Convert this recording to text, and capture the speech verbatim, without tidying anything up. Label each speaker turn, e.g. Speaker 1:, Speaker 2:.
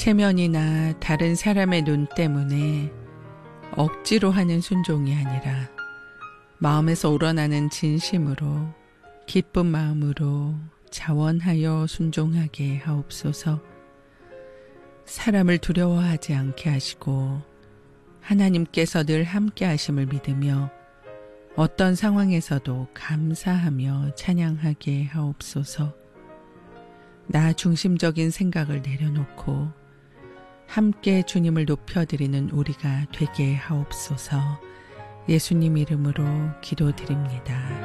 Speaker 1: 체면이나 다른 사람의 눈 때문에 억지로 하는 순종이 아니라 마음에서 우러나는 진심으로 기쁜 마음으로 자원하여 순종하게 하옵소서. 사람을 두려워하지 않게 하시고 하나님께서 늘 함께 하심을 믿으며 어떤 상황에서도 감사하며 찬양하게 하옵소서. 나 중심적인 생각을 내려놓고 함께 주님을 높여드리는 우리가 되게 하옵소서. 예수님 이름으로 기도드립니다.